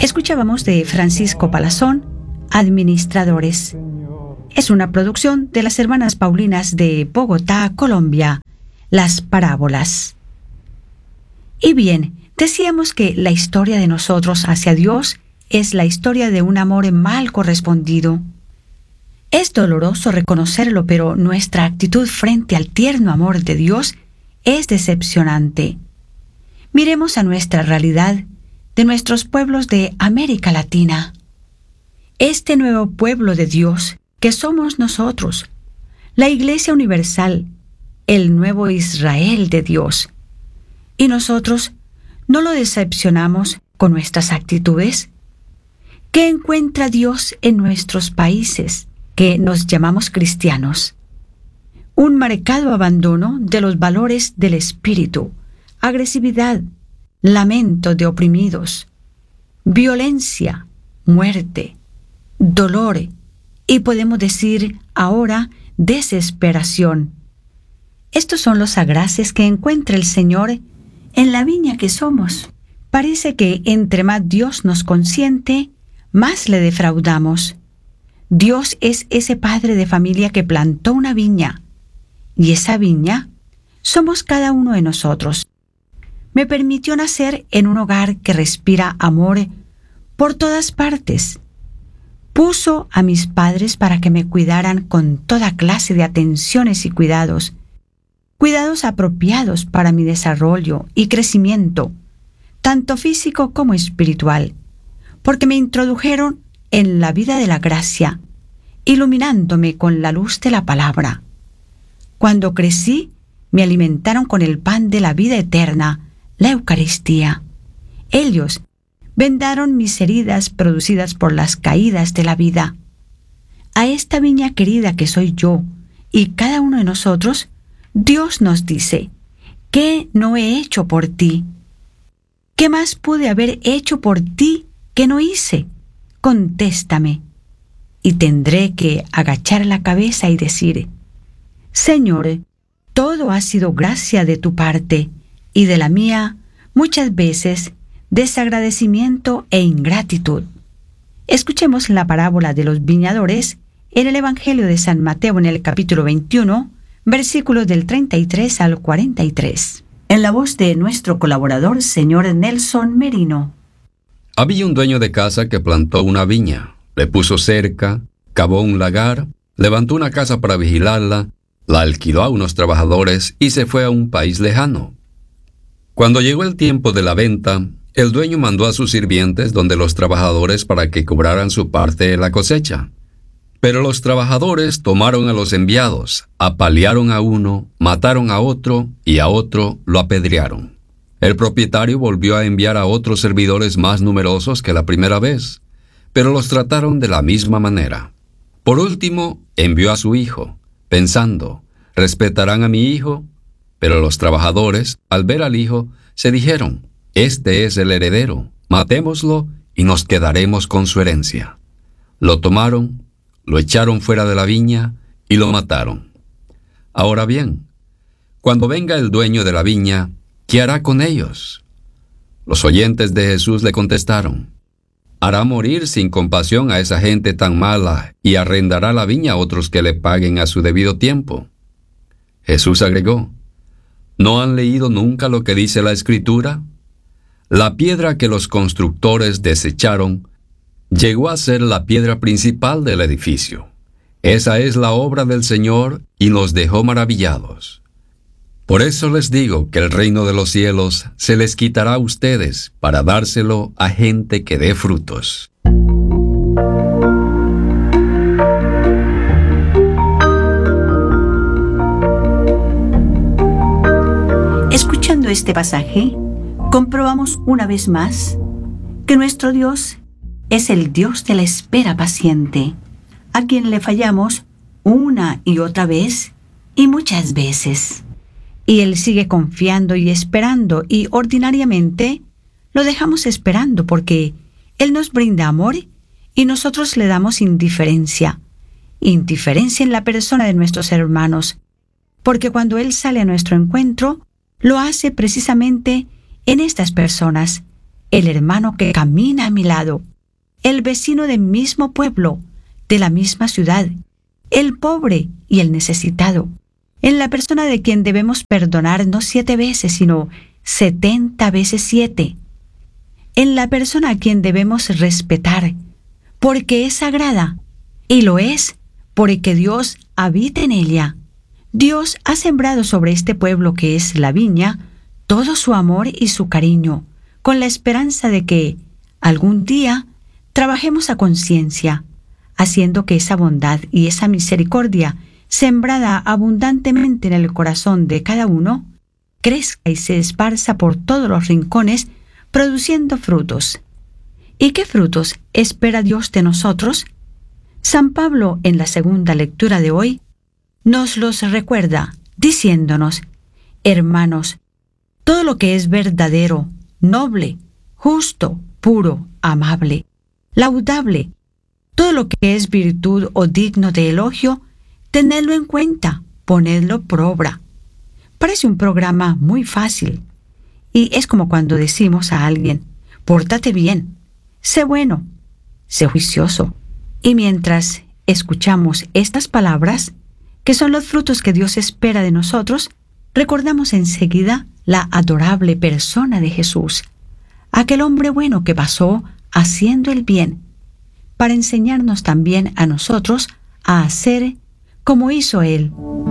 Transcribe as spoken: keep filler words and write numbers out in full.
Escuchábamos de Francisco Palazón, Administradores. Es una producción de las Hermanas Paulinas de Bogotá, Colombia, Las Parábolas. Y bien, decíamos que la historia de nosotros hacia Dios es la historia de un amor mal correspondido. Es doloroso reconocerlo, pero nuestra actitud frente al tierno amor de Dios es decepcionante. Miremos a nuestra realidad de nuestros pueblos de América Latina. Este nuevo pueblo de Dios que somos nosotros, la Iglesia Universal, el nuevo Israel de Dios. ¿Y nosotros no lo decepcionamos con nuestras actitudes? ¿Qué encuentra Dios en nuestros países que nos llamamos cristianos? Un marcado abandono de los valores del espíritu, agresividad, lamento de oprimidos, violencia, muerte, dolor y podemos decir ahora desesperación. Estos son los agraces que encuentra el Señor en la viña que somos. Parece que entre más Dios nos consiente, más le defraudamos. Dios es ese padre de familia que plantó una viña, y esa viña somos cada uno de nosotros. Me permitió nacer en un hogar que respira amor por todas partes. Puso a mis padres para que me cuidaran con toda clase de atenciones y cuidados, cuidados apropiados para mi desarrollo y crecimiento, tanto físico como espiritual, porque me introdujeron en la vida de la gracia, iluminándome con la luz de la palabra. Cuando crecí, me alimentaron con el pan de la vida eterna, la Eucaristía. Ellos vendaron mis heridas producidas por las caídas de la vida. A esta viña querida que soy yo y cada uno de nosotros, Dios nos dice: ¿qué no he hecho por ti? ¿Qué más pude haber hecho por ti que no hice? Contéstame. Y tendré que agachar la cabeza y decir: Señor, todo ha sido gracia de tu parte, y de la mía, muchas veces, desagradecimiento e ingratitud. Escuchemos la parábola de los viñadores en el Evangelio de San Mateo en el capítulo veintiuno, versículos del treinta y tres al cuarenta y tres. En la voz de nuestro colaborador, señor Nelson Merino. Había un dueño de casa que plantó una viña, le puso cerca, cavó un lagar, levantó una casa para vigilarla, la alquiló a unos trabajadores y se fue a un país lejano. Cuando llegó el tiempo de la venta, el dueño mandó a sus sirvientes donde los trabajadores para que cobraran su parte de la cosecha. Pero los trabajadores tomaron a los enviados, apalearon a uno, mataron a otro y a otro lo apedrearon. El propietario volvió a enviar a otros servidores más numerosos que la primera vez, pero los trataron de la misma manera. Por último, envió a su hijo, pensando: respetarán a mi hijo. Pero los trabajadores, al ver al hijo, se dijeron: este es el heredero, matémoslo y nos quedaremos con su herencia. Lo tomaron, lo echaron fuera de la viña y lo mataron. Ahora bien, cuando venga el dueño de la viña, ¿qué hará con ellos? Los oyentes de Jesús le contestaron: hará morir sin compasión a esa gente tan mala y arrendará la viña a otros que le paguen a su debido tiempo. Jesús agregó: ¿no han leído nunca lo que dice la Escritura? La piedra que los constructores desecharon llegó a ser la piedra principal del edificio. Esa es la obra del Señor y nos dejó maravillados. Por eso les digo que el reino de los cielos se les quitará a ustedes para dárselo a gente que dé frutos. Escuchando este pasaje, comprobamos una vez más que nuestro Dios es el Dios de la espera paciente, a quien le fallamos una y otra vez y muchas veces. Y Él sigue confiando y esperando, y ordinariamente lo dejamos esperando porque Él nos brinda amor y nosotros le damos indiferencia. Indiferencia en la persona de nuestros hermanos, porque cuando Él sale a nuestro encuentro, lo hace precisamente en estas personas el hermano que camina a mi lado, el vecino del mismo pueblo, de la misma ciudad, el pobre y el necesitado, en la persona de quien debemos perdonar no siete veces, sino setenta veces siete, en la persona a quien debemos respetar, porque es sagrada, y lo es porque Dios habita en ella. Dios ha sembrado sobre este pueblo que es la viña todo su amor y su cariño, con la esperanza de que algún día trabajemos a conciencia, haciendo que esa bondad y esa misericordia sembrada abundantemente en el corazón de cada uno, crezca y se esparza por todos los rincones, produciendo frutos. ¿Y qué frutos espera Dios de nosotros? San Pablo, en la segunda lectura de hoy, nos los recuerda, diciéndonos: hermanos, todo lo que es verdadero, noble, justo, puro, amable, laudable, todo lo que es virtud o digno de elogio, tenedlo en cuenta, ponedlo por obra. Parece un programa muy fácil, y es como cuando decimos a alguien: pórtate bien, sé bueno, sé juicioso. Y mientras escuchamos estas palabras, que son los frutos que Dios espera de nosotros, recordamos enseguida la adorable persona de Jesús, aquel hombre bueno que pasó haciendo el bien, para enseñarnos también a nosotros a hacer como hizo Él.